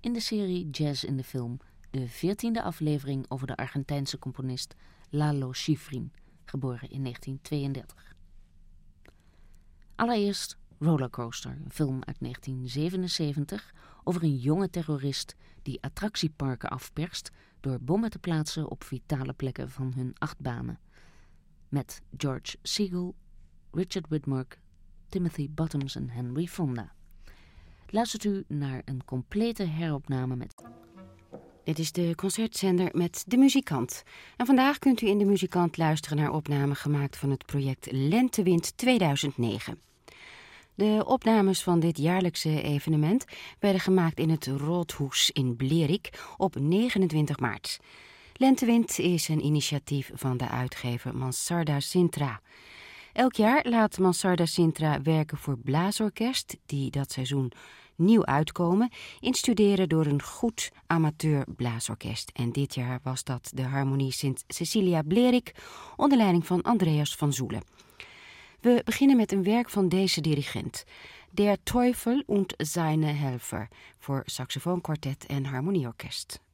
in de serie Jazz in de Film, de 14e aflevering over de Argentijnse componist Lalo Schifrin, geboren in 1932. Allereerst Rollercoaster, een film uit 1977 over een jonge terrorist die attractieparken afperst door bommen te plaatsen op vitale plekken van hun achtbanen. Met George Segal, Richard Widmark, Timothy Bottoms en Henry Fonda. Luistert u naar een complete heropname met... Dit is de concertzender met De Muzikant. En vandaag kunt u in De Muzikant luisteren naar opnamen gemaakt van het project Lentewind 2009. De opnames van dit jaarlijkse evenement werden gemaakt in het Roodhoes in Blerik op 29 maart. Lentewind is een initiatief van de uitgever Mansarda Sintra. Elk jaar laat Mansarda Sintra werken voor blaasorkest die dat seizoen nieuw uitkomen, instuderen door een goed amateur blaasorkest. En dit jaar was dat de Harmonie Sint Cecilia Blerik onder leiding van Andreas van Zoelen. We beginnen met een werk van deze dirigent, Der Teufel und seine Helfer, voor saxofoonkwartet en harmonieorkest.